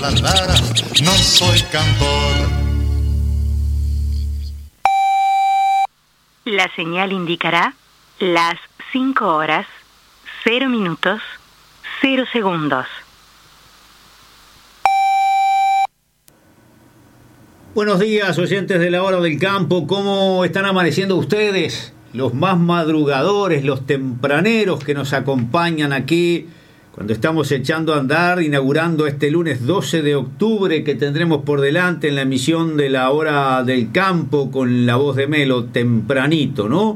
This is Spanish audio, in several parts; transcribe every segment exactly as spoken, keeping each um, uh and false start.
la, la, la, no soy cantor. La señal indicará las cinco horas, cero minutos, cero segundos. Buenos días, oyentes de la Hora del Campo. ¿Cómo están amaneciendo ustedes? Los más madrugadores, los tempraneros que nos acompañan aquí cuando estamos echando a andar, inaugurando este lunes doce de octubre que tendremos por delante en la emisión de la Hora del Campo con la voz de Melo tempranito, ¿no?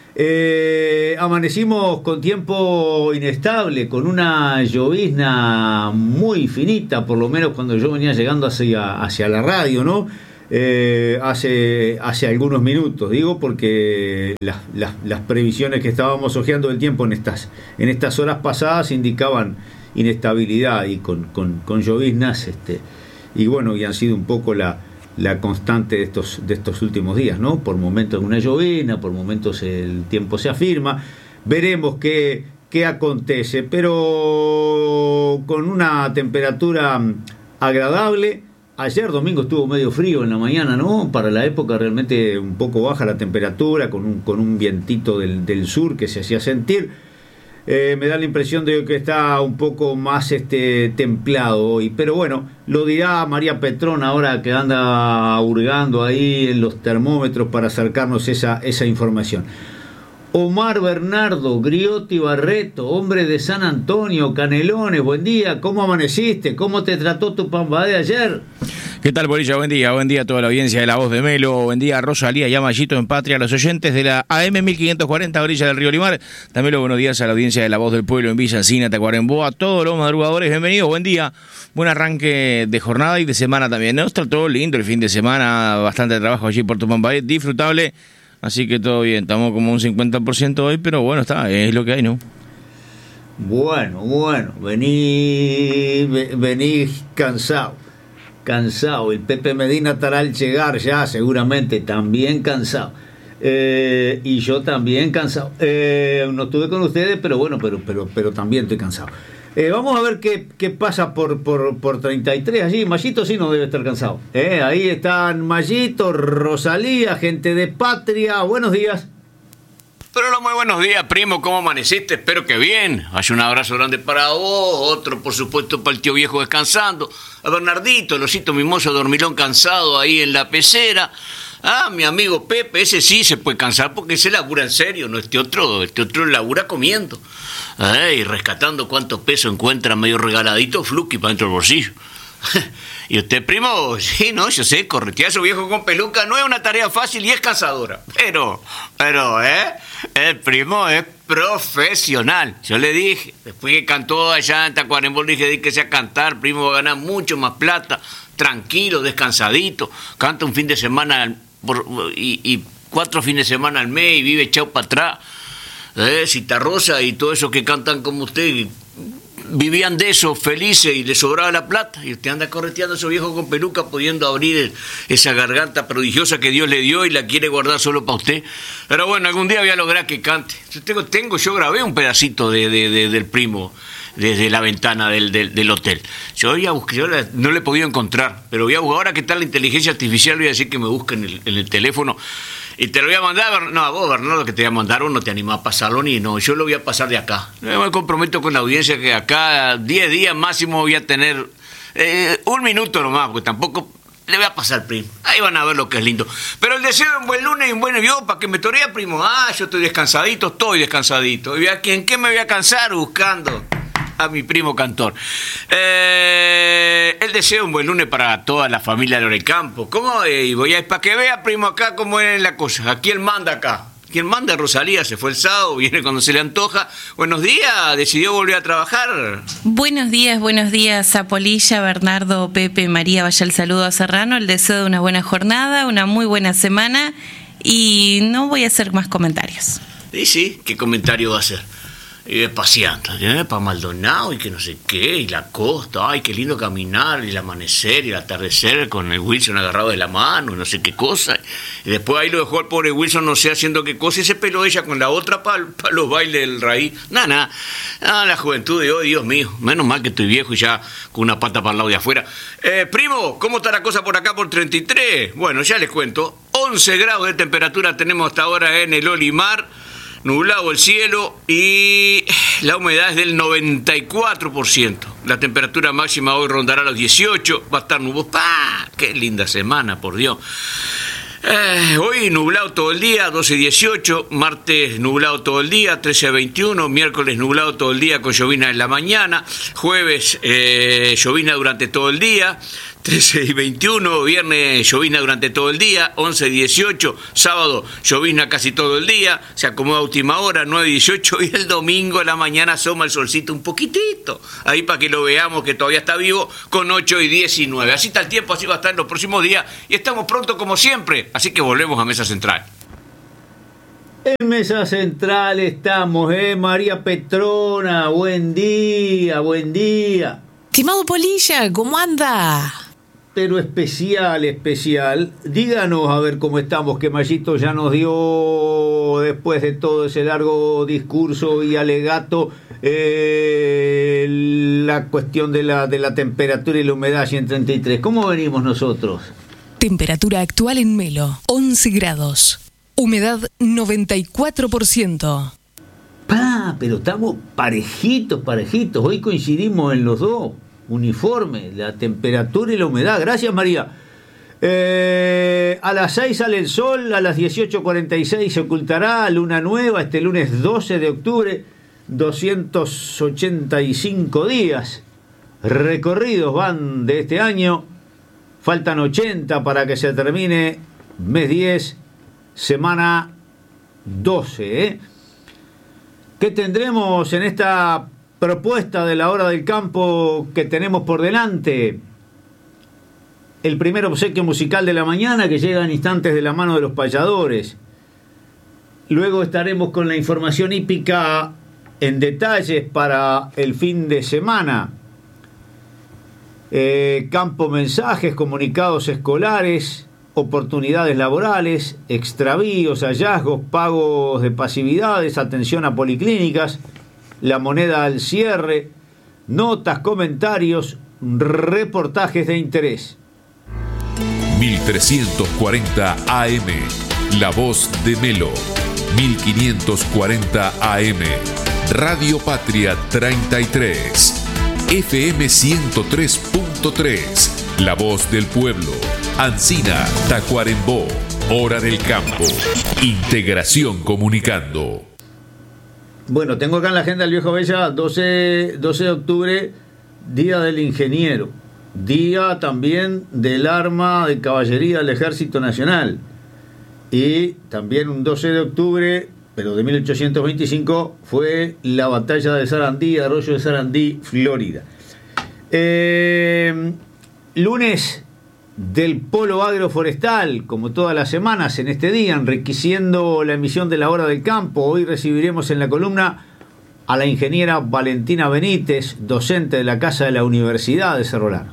Eh, amanecimos con tiempo inestable, con una llovizna muy finita, por lo menos cuando yo venía llegando hacia, hacia la radio, ¿no? Eh, hace, hace algunos minutos, digo, porque las, las, las previsiones que estábamos hojeando del tiempo en estas, en estas horas pasadas indicaban inestabilidad y con, con, con lloviznas, este, y bueno, y han sido un poco la la constante de estos de estos últimos días, ¿no? Por momentos una llovizna, por momentos el tiempo se afirma, veremos qué, qué acontece, pero con una temperatura agradable. Ayer domingo estuvo medio frío en la mañana, ¿no? Para la época realmente un poco baja la temperatura, con un, con un vientito del, del sur que se hacía sentir. Eh, me da la impresión de que está un poco más este templado hoy, pero bueno, lo dirá María Petrón ahora que anda hurgando ahí en los termómetros para acercarnos esa, esa información. Omar Bernardo, Griotti Barreto, hombre de San Antonio, Canelones, buen día, ¿cómo amaneciste? ¿Cómo te trató tu pamba de ayer? ¿Qué tal, Polilla? Buen día, buen día a toda la audiencia de La Voz de Melo, buen día a Rosalía y a Mayito en Patria, a los oyentes de la A M mil quinientos cuarenta, orilla del río Limar, también los buenos días a la audiencia de La Voz del Pueblo en Villa Encina, Tacuarembó, a todos los madrugadores, bienvenidos, buen día, buen arranque de jornada y de semana también. Nos trató lindo el fin de semana, bastante trabajo allí por Tupambaé, disfrutable, así que todo bien, estamos como un cincuenta por ciento hoy, pero bueno, está, es lo que hay, ¿no? Bueno, bueno, vení, vení cansado. Cansado, el Pepe Medina estará al llegar ya, seguramente, también cansado. Eh, y yo también cansado. Eh, no estuve con ustedes, pero bueno, pero pero pero también estoy cansado. Eh, vamos a ver qué, qué pasa por, por, por treinta y tres allí. Mayito sí no debe estar cansado. Eh, ahí están Mayito, Rosalía, gente de Patria. Buenos días. Pero muy buenos días, primo, ¿cómo amaneciste? Espero que bien. Hay un abrazo grande para vos, otro por supuesto para el tío viejo descansando, a Bernardito, el osito mimoso dormilón cansado ahí en la pecera. Ah, mi amigo Pepe, ese sí se puede cansar porque ese labura en serio, no este otro, este otro labura comiendo. Ay, rescatando cuánto peso encuentra medio regaladito fluqui para dentro del bolsillo. Y usted, primo, sí, no, yo sé, corretear a su viejo con peluca no es una tarea fácil y es cansadora. Pero, pero, ¿eh? El primo es profesional. Yo le dije, después que cantó allá en Tacuarembó, le dije que sea cantar, primo va a ganar mucho más plata, tranquilo, descansadito, canta un fin de semana por, y, y cuatro fines de semana al mes y vive echado para atrás. ¿Eh? Citarrosa y todo eso que cantan como usted, vivían de eso, felices, y les sobraba la plata, y usted anda correteando a su viejo con peluca, pudiendo abrir el, esa garganta prodigiosa que Dios le dio y la quiere guardar solo para usted. Pero bueno, algún día voy a lograr que cante. Yo tengo, tengo yo grabé un pedacito de, de, de, del primo desde la ventana del, del, del hotel. Yo ya busqué, yo la, no le he podido encontrar, pero voy a buscar, ahora que está la inteligencia artificial, voy a decir que me busque en el, en el teléfono. Y te lo voy a mandar, no, a vos, Bernardo, que te voy a mandar, uno te anima a pasarlo ni no, yo lo voy a pasar de acá. Yo me comprometo con la audiencia que acá diez días máximo voy a tener eh, un minuto nomás, porque tampoco le voy a pasar, primo. Ahí van a ver lo que es lindo. Pero el deseo de un buen lunes y un buen yo, para que me torea, primo. Ah, yo estoy descansadito, estoy descansadito. ¿Y en qué me voy a cansar? Buscando a mi primo cantor. Eh, el deseo un buen lunes para toda la familia de Lorecampo. ¿Cómo? Eh, y voy a para que vea, primo, acá cómo es la cosa. ¿A quién manda acá? ¿Quién manda? Rosalía, se fue el sábado, viene cuando se le antoja. Buenos días, decidió volver a trabajar. Buenos días, buenos días a Polilla, Bernardo, Pepe, María, vaya el saludo a Serrano, el deseo de una buena jornada, una muy buena semana, y no voy a hacer más comentarios. Sí, sí, ¿qué comentario va a hacer? y de paseando, ¿eh? Para Maldonado y que no sé qué, y la costa, ay, qué lindo caminar, y el amanecer y el atardecer con el Wilson agarrado de la mano, y no sé qué cosa. Y después ahí lo dejó el pobre Wilson, no sé haciendo qué cosa, y se peló ella con la otra para pa los bailes del raíz. Nada, nada. Ah, la juventud de hoy, Dios mío, menos mal que estoy viejo y ya con una pata para el lado de afuera. Eh, primo, ¿cómo está la cosa por acá por treinta y tres? Bueno, ya les cuento, once grados de temperatura tenemos hasta ahora en el Olimar, nublado el cielo y la humedad es del noventa y cuatro por ciento. La temperatura máxima hoy rondará los dieciocho, va a estar nuboso. ¡Pah! ¡Qué linda semana, por Dios! Eh, hoy nublado todo el día, doce a dieciocho, martes nublado todo el día, trece a veintiuno, miércoles nublado todo el día con llovina en la mañana, jueves eh, llovina durante todo el día, trece y veintiuno, viernes llovina durante todo el día, once y dieciocho, sábado llovina casi todo el día, se acomoda a última hora, nueve y dieciocho, y el domingo a la mañana asoma el solcito un poquitito, ahí para que lo veamos que todavía está vivo, con ocho y diecinueve. Así está el tiempo, así va a estar en los próximos días, y estamos pronto como siempre, así que volvemos a Mesa Central. En Mesa Central estamos, ¿eh? María Petrona, buen día, buen día. Estimado Polilla, ¿cómo anda? Pero especial, especial. Díganos a ver cómo estamos, que Mayito ya nos dio, después de todo ese largo discurso y alegato, eh, la cuestión de la, de la temperatura y la humedad en treinta y tres. ¿Cómo venimos nosotros? Temperatura actual en Melo, once grados. Humedad noventa y cuatro por ciento. Pa, pero estamos parejitos, parejitos. Hoy coincidimos en los dos. Uniforme, la temperatura y la humedad. Gracias, María. Eh, a las seis sale el sol, a las dieciocho cuarenta y seis se ocultará, luna nueva, este lunes doce de octubre, doscientos ochenta y cinco días recorridos van de este año, faltan ochenta para que se termine mes diez, semana doce. ¿eh? ¿Qué tendremos en esta propuesta de la hora del campo que tenemos por delante? El primer obsequio musical de la mañana, que llega en instantes de la mano de los payadores. Luego estaremos con la información hípica en detalles para el fin de semana. Eh, campo mensajes, comunicados escolares, oportunidades laborales, extravíos, hallazgos, pagos de pasividades, atención a policlínicas, la moneda al cierre, notas, comentarios, reportajes de interés. mil trescientos cuarenta A M, La Voz de Melo. mil quinientos cuarenta A M, Radio Patria treinta y tres. F M ciento tres punto tres, La Voz del Pueblo. Ancina, Tacuarembó. Hora del Campo. Integración Comunicando. Bueno, tengo acá en la agenda del Viejo Bella, doce de octubre, Día del Ingeniero. Día también del Arma de Caballería del Ejército Nacional. Y también un doce de octubre, pero de mil ochocientos veinticinco, fue la batalla de Sarandí, Arroyo de Sarandí, Florida. Eh, lunes del Polo Agroforestal, como todas las semanas en este día, enriqueciendo la emisión de la Hora del Campo. Hoy recibiremos en la columna a la ingeniera Valentina Benítez, docente de la Casa de la Universidad de Cerro Largo.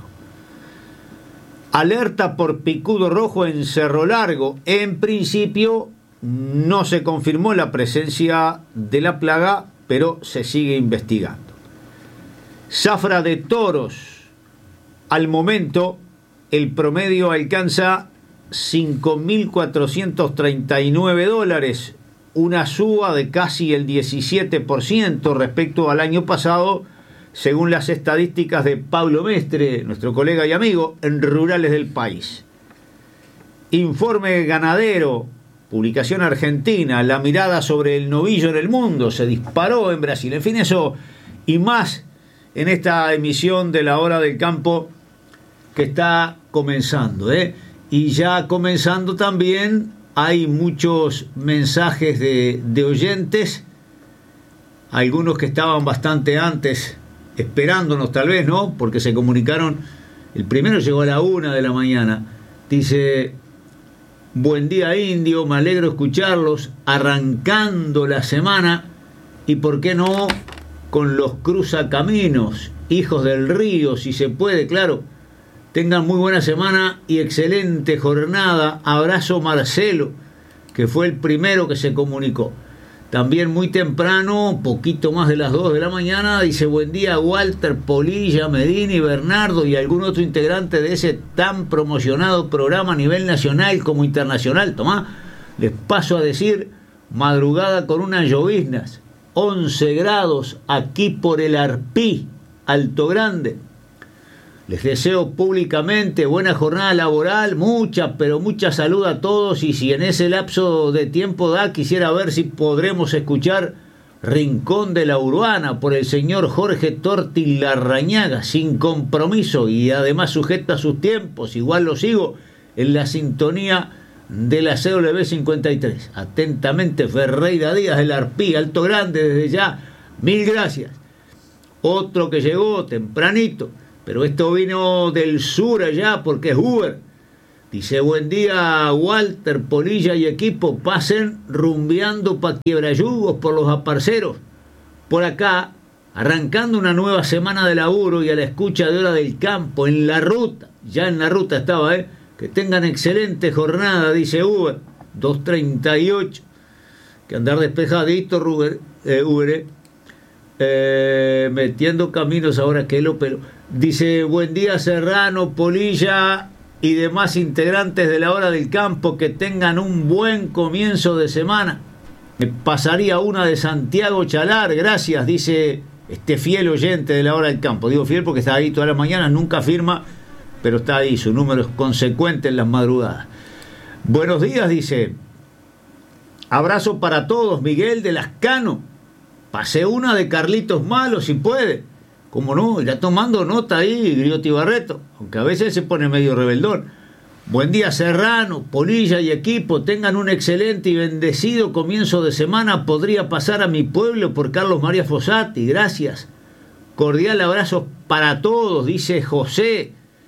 Alerta por picudo rojo en Cerro Largo. En principio no se confirmó la presencia de la plaga, pero se sigue investigando. Zafra de toros. Al momento el promedio alcanza cinco mil cuatrocientos treinta y nueve dólares, una suba de casi el diecisiete por ciento respecto al año pasado, según las estadísticas de Pablo Mestre, nuestro colega y amigo en Rurales del País. Informe ganadero, publicación argentina, la mirada sobre el novillo en el mundo, se disparó en Brasil. En fin, eso y más en esta emisión de la Hora del Campo que está comenzando, ¿eh? Y ya comenzando también hay muchos mensajes de, de oyentes, algunos que estaban bastante antes esperándonos tal vez, ¿no? Porque se comunicaron, el primero llegó a la una de la mañana, dice: buen día indio, me alegro escucharlos, arrancando la semana, y por qué no con los cruzacaminos, hijos del río, si se puede, claro. Tengan muy buena semana y excelente jornada. Abrazo Marcelo, que fue el primero que se comunicó. También muy temprano, poquito más de las dos de la mañana, dice buen día Walter, Polilla, Medina y Bernardo y algún otro integrante de ese tan promocionado programa a nivel nacional como internacional. Tomá, les paso a decir, madrugada con unas lloviznas, once grados aquí por el Arpí, Alto Grande. Les deseo públicamente buena jornada laboral, mucha, pero mucha salud a todos, y si en ese lapso de tiempo da, quisiera ver si podremos escuchar Rincón de la Urbana por el señor Jorge Torti Larrañaga, sin compromiso y además sujeto a sus tiempos. Igual lo sigo en la sintonía de la C W cincuenta y tres. Atentamente, Ferreira Díaz del Arpí, Alto Grande, desde ya, mil gracias. Otro que llegó tempranito, pero esto vino del sur allá porque es Uber. Dice, buen día Walter, Polilla y equipo, pasen rumbeando pa' Quiebrayugos por los aparceros. Por acá, arrancando una nueva semana de laburo y a la escucha de Hora del Campo, en la ruta, ya en la ruta estaba, ¿eh? Que tengan excelente jornada, dice Uber, dos treinta y ocho. Que andar despejadito, Uber, eh, Uber, eh. Eh, metiendo caminos ahora que lo pelo. Dice, buen día Serrano, Polilla y demás integrantes de la Hora del Campo, que tengan un buen comienzo de semana. Me pasaría una de Santiago Chalar, gracias, dice este fiel oyente de la Hora del Campo. Digo fiel porque está ahí todas las mañanas, nunca firma, pero está ahí, su número es consecuente en las madrugadas. Buenos días, dice, abrazo para todos, Miguel de Lascano. Pase una de Carlitos Malo, si puede. Como no, irá tomando nota ahí, Griotti Barreto, aunque a veces se pone medio rebeldón. Buen día Serrano, Polilla y equipo, tengan un excelente y bendecido comienzo de semana. Podría pasar a mi pueblo por Carlos María Fossati, gracias. Cordial abrazo para todos, dice José.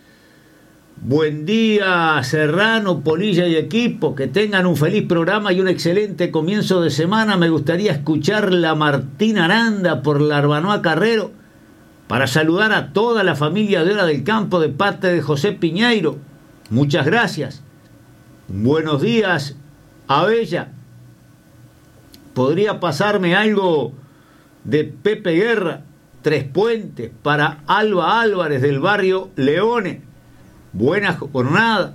Buen día Serrano, Polilla y equipo, que tengan un feliz programa y un excelente comienzo de semana. Me gustaría escuchar la Martín Aranda por la Arbanoa Carrero para saludar a toda la familia de Hora del Campo de parte de José Piñeiro. Muchas gracias. Buenos días, Abella. ¿Podría pasarme algo de Pepe Guerra, Tres Puentes, para Alba Álvarez del barrio Leone? Buena jornada.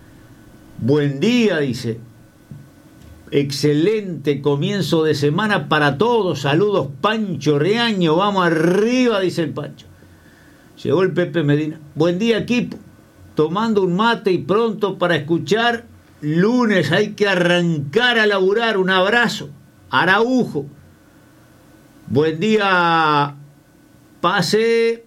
Buen día, dice. Excelente comienzo de semana para todos. Saludos, Pancho Reaño. Vamos arriba, dice el Pancho. Llegó el Pepe Medina. Buen día, equipo. Tomando un mate y pronto para escuchar. Lunes hay que arrancar a laburar. Un abrazo. Araujo. Buen día. Pase.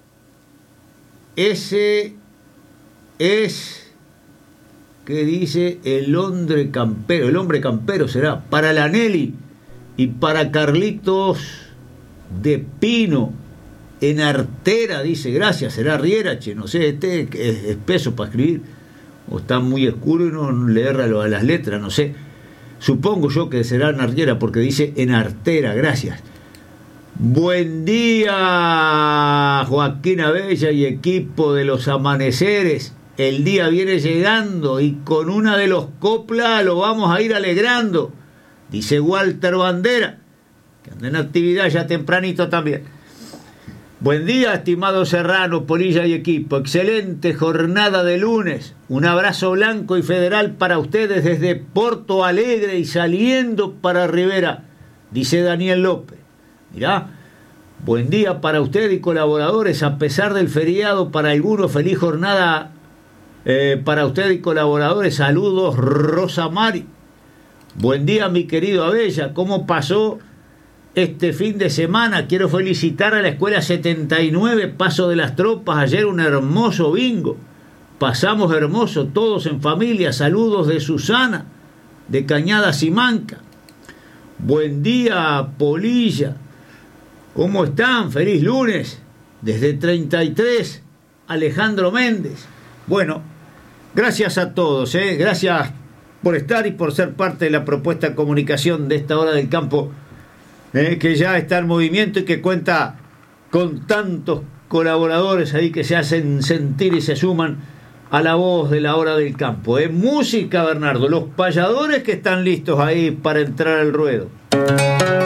Ese es... ¿Qué dice? El hombre campero, el hombre campero será para la Nelly y para Carlitos de Pino en Artera, dice, gracias, será Rierache, no sé, este es espeso para escribir, o está muy oscuro y no le erra a las letras, no sé, supongo yo que será en Artera porque dice en Artera, gracias. Buen día Joaquín Abella y equipo de los amaneceres. El día viene llegando y con una de los coplas lo vamos a ir alegrando, dice Walter Bandera, que anda en actividad ya tempranito también. Buen día, estimado Serrano, Polilla y equipo. Excelente jornada de lunes. Un abrazo blanco y federal para ustedes desde Porto Alegre y saliendo para Rivera, dice Daniel López. Mirá, buen día para usted y colaboradores, a pesar del feriado para algunos, feliz jornada. Eh, para usted y colaboradores, saludos Rosa Mari. Buen día mi querido Abella, ¿cómo pasó este fin de semana? Quiero felicitar a la escuela setenta y nueve, Paso de las Tropas, ayer un hermoso bingo, pasamos hermoso todos en familia, saludos de Susana de Cañada Simanca. Buen día Polilla, ¿cómo están? Feliz lunes desde treinta y tres, Alejandro Méndez. Bueno, gracias a todos, ¿eh? Gracias por estar y por ser parte de la propuesta de comunicación de esta Hora del Campo eh, que ya está en movimiento y que cuenta con tantos colaboradores ahí que se hacen sentir y se suman a la voz de la hora del campo. ¿eh? Música, Bernardo, los payadores que están listos ahí para entrar al ruedo.